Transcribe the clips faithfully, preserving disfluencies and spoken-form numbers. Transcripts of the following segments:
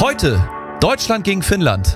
Heute Deutschland gegen Finnland.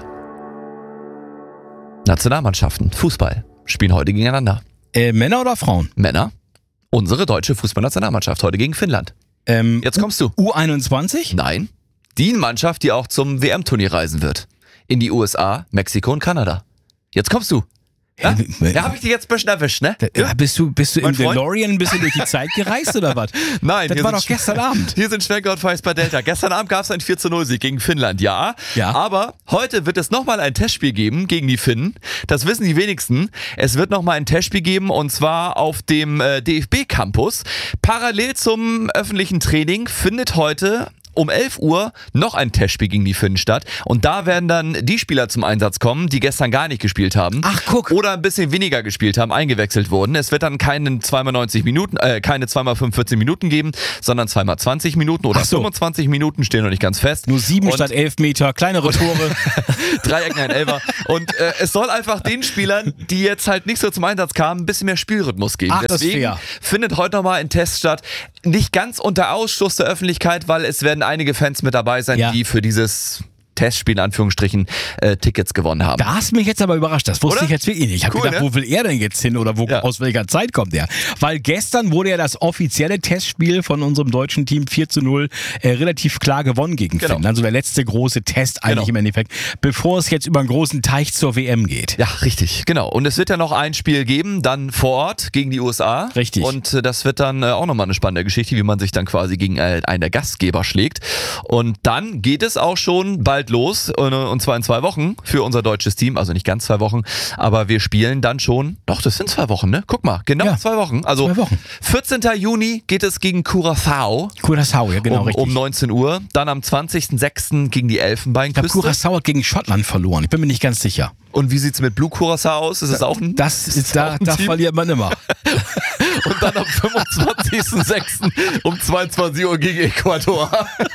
Nationalmannschaften, Fußball, spielen heute gegeneinander. Äh, Männer oder Frauen? Männer. Unsere deutsche Fußballnationalmannschaft heute gegen Finnland. Ähm, Jetzt kommst du. U einundzwanzig? Nein. Die Mannschaft, die auch zum W M-Turnier reisen wird. In die U S A, Mexiko und Kanada. Jetzt kommst du. Ja, Äh, da habe ich dich jetzt ein bisschen erwischt, ne? Ja, bist du, bist du Mein im Freund? DeLorean ein bisschen durch die Zeit gereist oder was? Nein. Das hier war sind doch gestern Abend. Hier sind Schwenker und Feist bei Delta. Gestern Abend gab es einen vier zu null Sieg gegen Finnland, ja. Ja. Aber heute wird es nochmal ein Testspiel geben gegen die Finnen. Das wissen die wenigsten. Es wird nochmal ein Testspiel geben und zwar auf dem äh, D F B-Campus. Parallel zum öffentlichen Training findet heute um elf Uhr noch ein Testspiel gegen die Finnen statt. Und da werden dann die Spieler zum Einsatz kommen, die gestern gar nicht gespielt haben. Ach, guck. Oder ein bisschen weniger gespielt haben, eingewechselt wurden. Es wird dann keine zweimal neunzig Minuten, äh, keine zweimal fünfundvierzig Minuten geben, sondern zweimal zwanzig Minuten oder Ach so. fünfundzwanzig Minuten, stehen noch nicht ganz fest. Nur sieben Und statt elf Meter, kleinere Tore. drei Ecken, ein Elfer. Und äh, es soll einfach den Spielern, die jetzt halt nicht so zum Einsatz kamen, ein bisschen mehr Spielrhythmus geben. Ach, das ist Deswegen fair. findet heute nochmal ein Test statt. Nicht ganz unter Ausschluss der Öffentlichkeit, weil es werden einige Fans mit dabei sein, Ja. die für dieses Testspiel in Anführungsstrichen äh, Tickets gewonnen haben. Da hast du mich jetzt aber überrascht. Das wusste Oder? ich jetzt wirklich nicht. Ich habe Cool, gedacht, ne? wo will er denn jetzt hin oder wo, Ja. aus welcher Zeit kommt er? Weil gestern wurde ja das offizielle Testspiel von unserem deutschen Team vier zu null äh, relativ klar gewonnen gegen Genau. Finnland. Also der letzte große Test eigentlich Genau. im Endeffekt, bevor es jetzt über einen großen Teich zur W M geht. Ja, richtig, genau. Und es wird ja noch ein Spiel geben, dann vor Ort gegen die U S A. Richtig. Und äh, das wird dann äh, auch nochmal eine spannende Geschichte, wie man sich dann quasi gegen äh, einen der Gastgeber schlägt. Und dann geht es auch schon bald los, äh, und zwar in zwei Wochen für unser deutsches Team. Also nicht ganz zwei Wochen, aber wir spielen dann schon, doch, das sind zwei Wochen, ne? Guck mal, genau Ja, zwei Wochen. Also zwei Wochen. vierzehnten Juni geht es gegen Curaçao. Curaçao, ja genau, um, richtig. um neunzehn Uhr. Dann am zwanzigsten sechsten gegen die ich glaube, Elfenbeinküste. Curaçao hat gegen Schottland verloren. Ich bin mir nicht ganz sicher. Und wie sieht's mit Blue Curaçao aus? Ist es auch ein Das ist ist, da, auch ein da Team? verliert man immer. Und dann am fünfundzwanzigsten sechsten um zweiundzwanzig Uhr gegen Ecuador.